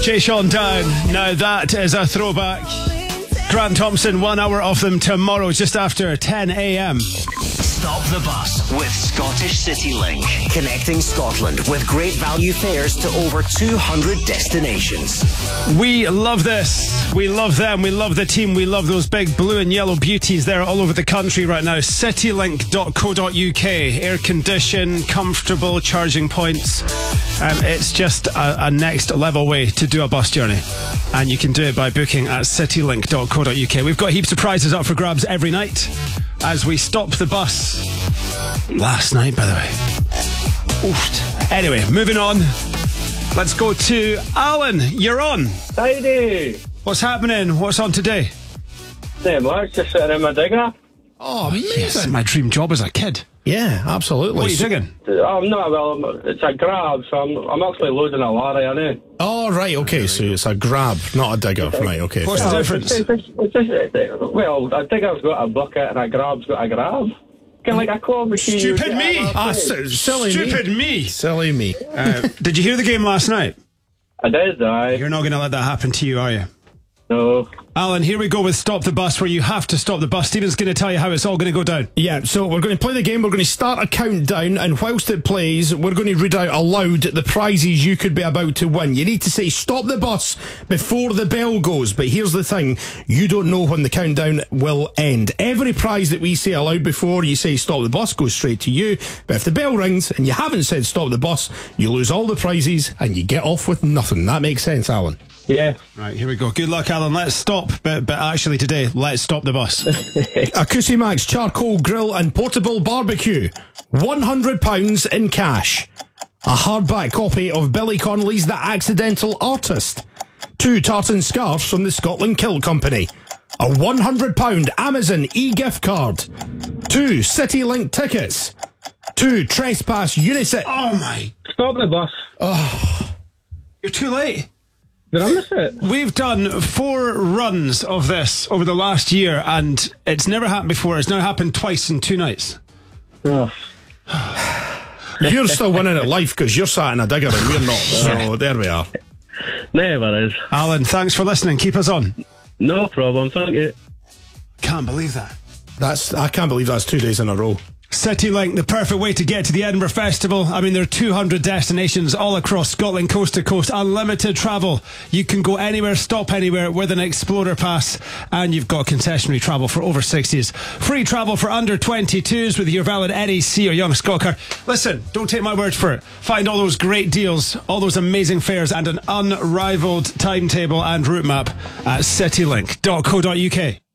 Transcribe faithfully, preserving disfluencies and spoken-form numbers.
Jay Sean Down. Now that is a throwback. Grant Thompson, one hour of them tomorrow, just after ten a.m. Stop the bus with Scottish City Link. Connecting Scotland with great value fares to over two hundred destinations. We love this. We love them. We love the team. We love those big blue and yellow beauties there all over the country right now. citylink dot co dot uk. Air conditioned, comfortable charging points. Um, it's just a, a next level way to do a bus journey. And you can do it by booking at citylink dot co dot uk. We've got heaps of prizes up for grabs every night as we stop the bus. Last night, by the way. Oof. Anyway, moving on. Let's go to Alan. You're on. Howdy. What's happening? What's on today? Not much, just sitting in my digger. Oh, amazing. Yes, my dream job as a kid. Yeah, absolutely. What are you digging? I'm not, well, it's a grab, so I'm, I'm actually loading a lorry, I know. Oh, right, okay, so it's a grab, not a digger. Right, okay. What's the difference? It's just, it's just, it's, well, a digger's got a bucket and a grab's got a grab. Kind of like a claw machine. Stupid me! Ah, s- silly Stupid me. me! Silly me. Uh, did you hear the game last night? I did, aye. You're not going to let that happen to you, are you? No. Alan, here we go with Stop the Bus, where you have to stop the bus. Stephen's going to tell you how it's all going to go down. Yeah, so we're going to play the game. We're going to start a countdown, and whilst it plays, we're going to read out aloud the prizes you could be about to win. You need to say stop the bus before the bell goes. But here's the thing, you don't know when the countdown will end. Every prize that we say aloud before you say stop the bus goes straight to you. But if the bell rings and you haven't said stop the bus, you lose all the prizes and you get off with nothing. That makes sense, Alan? Yeah. Right, here we go. Good luck, Alan. Let's stop, but but actually today, let's stop the bus. Akusi Max Charcoal Grill and Portable Barbecue. one hundred pounds in cash. A hardback copy of Billy Connolly's The Accidental Artist. Two tartan scarves from the Scotland Kilt Company. A one hundred pounds Amazon e-gift card. Two CityLink tickets. Two Trespass Unisex. Oh my. Stop the bus. Oh. You're too late. Did I miss it? We've done four runs of this over the last year, and it's never happened before. It's now happened twice in two nights. Oh. You're still winning at life because you're sat in a digger and we're not. So there we are. Never is. Alan, thanks for listening. Keep us on. No problem, thank you. Can't believe that. That's I can't believe that's two days in a row. CityLink, the perfect way to get to the Edinburgh Festival. I mean, there are two hundred destinations all across Scotland, coast to coast, unlimited travel. You can go anywhere, stop anywhere with an Explorer Pass, and you've got concessionary travel for over sixties. Free travel for under twenty-twos with your valid N E C or Young Scot card. Listen, don't take my word for it. Find all those great deals, all those amazing fares, and an unrivaled timetable and route map at citylink dot co dot uk.